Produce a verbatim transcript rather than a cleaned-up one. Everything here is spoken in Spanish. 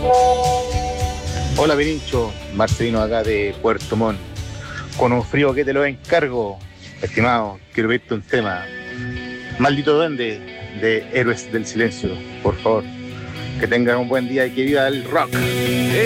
Hola Pirincho, Marcelino acá de Puerto Montt. Con un frío que te lo encargo, estimado, quiero pedirte un tema. Maldito Duende, de Héroes del Silencio, por favor. Que tengan un buen día y que viva el rock.